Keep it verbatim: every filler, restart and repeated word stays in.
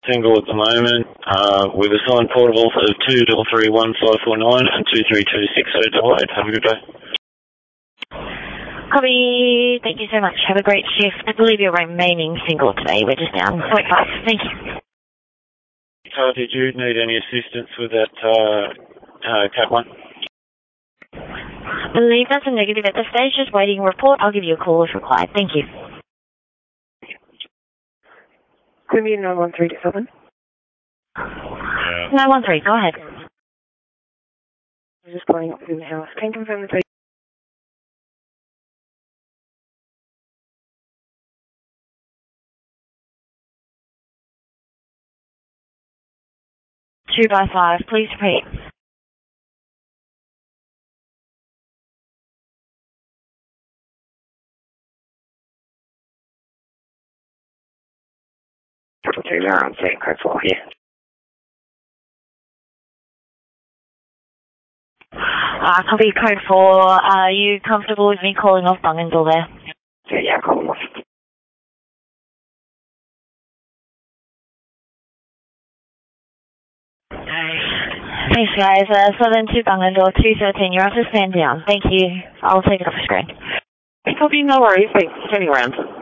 single at the moment, uh, with assigned portables of two three three one five four nine and two three two six zero eight eight. Have a good day. Copy. Thank you so much. Have a great shift. I believe you're remaining single today. We're just down point five. Thank you. Uh, did you need any assistance with that uh, uh, Cat one? I believe that's a negative at this stage. Just waiting a report. I'll give you a call if required. Thank you. Quimby nine one three seven. Yeah. nine one three, go ahead. I'm just pulling up in the house. Can you confirm the three? Two by five, please repeat. Triple two, we're on site, code four here. Uh, copy code four. Are you comfortable with me calling off Bungendall there? Yeah, yeah, call them off. Thanks, guys. Uh, Southern to Bungendall, two thirteen. You're off to stand down. Thank you. I'll take it off the screen. Copy, no worries. Wait, turning around.